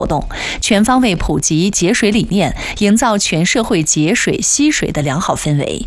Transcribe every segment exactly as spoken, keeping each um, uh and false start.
活动，全方位普及节水理念，营造全社会节水惜水的良好氛围。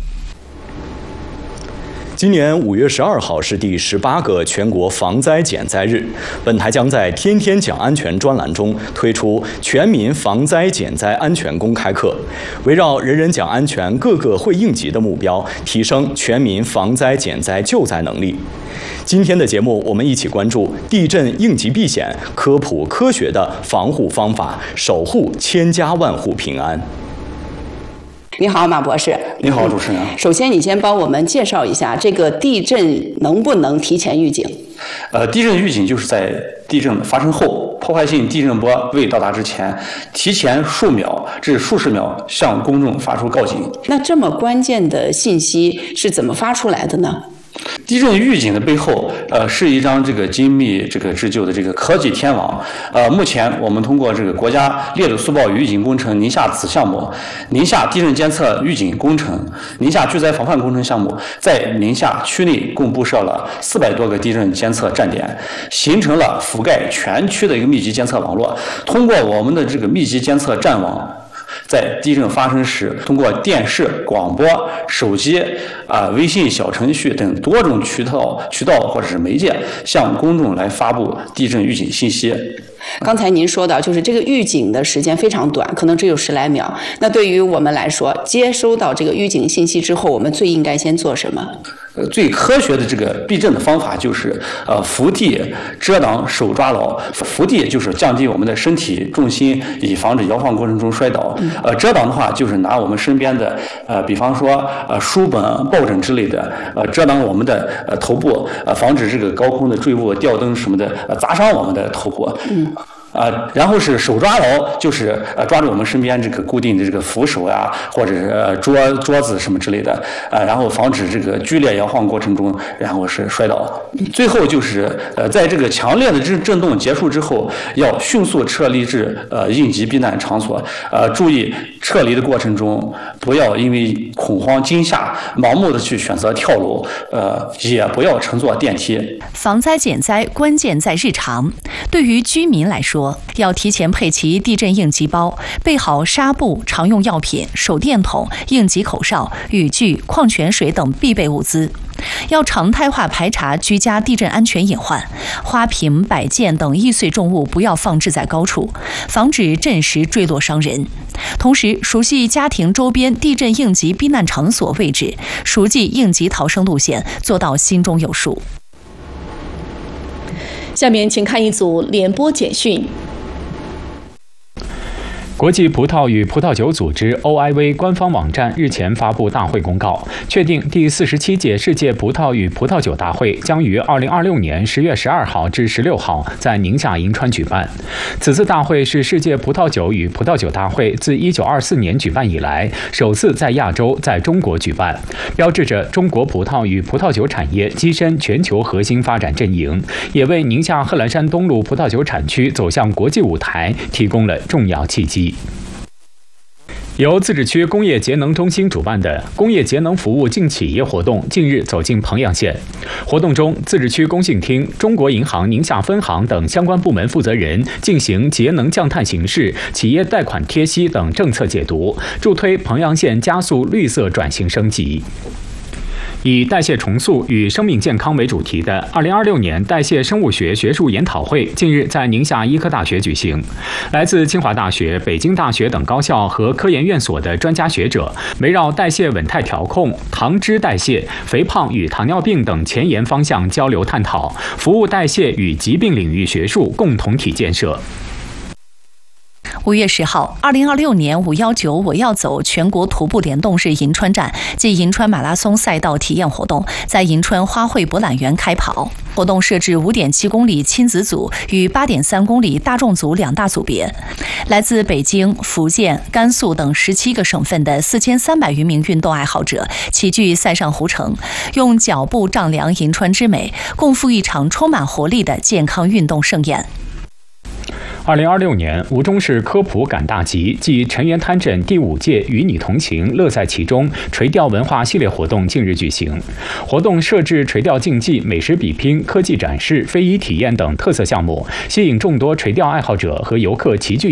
今年五月十二号是第十八个全国防灾减灾日，本台将在“天天讲安全”专栏中推出全民防灾减灾安全公开课，围绕人人讲安全、个个会应急的目标，提升全民防灾减灾救灾能力。今天的节目，我们一起关注地震应急避险，科普科学的防护方法，守护千家万户平安。 你好，马博士。 你好，主持人。 首先，你先帮我们介绍一下这个地震能不能提前预警？ 呃，地震预警就是在地震发生后，破坏性地震波未到达之前，提前数秒至数十秒向公众发出告警。 那这么关键的信息是怎么发出来的呢？ 地震预警的背后，呃，是一张这个精密这个制就的这个科技天网。呃，目前我们通过这个国家烈土速报与预警工程宁夏子项目、宁夏地震监测预警工程、宁夏巨灾防范工程项目，在宁夏区内共布设了四百多个地震监测站点，形成了覆盖全区的一个密集监测网络。通过我们的这个密集监测站网，在地震发生时，通过电视、广播、手机、啊、微信小程序等多种渠道、渠道或者是媒介，向公众来发布地震预警信息。 刚才您说到，就是这个预警的时间非常短，可能只有十来秒。那对于我们来说，接收到这个预警信息之后，我们最应该先做什么？ 呃，最科学的这个避震的方法就是呃伏地遮挡手抓牢。伏地就是降低我们的身体重心，以防止摇晃过程中摔倒。呃，遮挡的话就是拿我们身边的呃，比方说呃书本、抱枕之类的，呃遮挡我们的呃头部，呃防止这个高空的坠物、吊灯什么的呃砸伤我们的头部。嗯。啊、呃，然后是手抓牢，就是呃抓住我们身边这个固定的这个扶手呀，或者是、呃、桌桌子什么之类的，啊、呃，然后防止这个剧烈摇晃过程中，然后是摔倒。最后就是呃，在这个强烈的震震动结束之后，要迅速撤离至呃应急避难场所，呃，注意撤离的过程中不要因为恐慌惊吓盲目的去选择跳楼，呃，也不要乘坐电梯。 防灾减灾关键在日常，对于居民来说，要提前配齐地震应急包，备好纱布、常用药品、手电筒、应急口哨、雨具、矿泉水等必备物资。要常态化排查居家地震安全隐患，花瓶、摆件等易碎重物不要放置在高处，防止震时坠落伤人。同时，熟悉家庭周边地震应急避难场所位置，熟记应急逃生路线，做到心中有数。 下面请看一组联播简讯。 国际葡萄与葡萄酒组织 O I V 官方网站日前发布大会公告，确定第四十七届世界葡萄与葡萄酒大会将于二零二六年十月十二号至十六号在宁夏银川举办。此次大会是世界葡萄酒与葡萄酒大会自一九二四年举办以来首次在亚洲在中国举办，标志着中国葡萄与葡萄酒产业跻身全球核心发展阵营，也为宁夏贺兰山东路葡萄酒产区走向国际舞台提供了重要契机。由自治区工业节能中心主办的工业节能服务进企业活动近日走进彭阳县。活动中，自治区工信厅、中国银行宁夏分行等相关部门负责人进行节能降碳形势、企业贷款贴息等政策解读，助推彭阳县加速绿色转型升级。以代谢重塑与生命健康为主题的二零二六年代谢生物学学术研讨会近日在宁夏医科大学举行。来自清华大学、北京大学等高校和科研院所的专家学者，围绕代谢稳态调控、糖脂代谢、肥胖与糖尿病等前沿方向交流探讨，服务代谢与疾病领域学术共同体建设。 五月十号，二零二六年五幺九我要走全国徒步联动日银川站暨银川马拉松赛道体验活动在银川花卉博览园开跑。活动设置五点七公里亲子组与八点三公里大众组两大组别，来自北京、福建、甘肃等十七个省份的四千三百余名运动爱好者齐聚塞上湖城，用脚步丈量银川之美，共赴一场充满活力的健康运动盛宴。 二零二六年吴忠市科普赶大集暨陈园滩镇第五届与你同行乐在其中垂钓文化系列活动近日举行。活动设置垂钓竞技、美食比拼、科技展示、非遗体验等特色项目，吸引众多垂钓爱好者和游客齐聚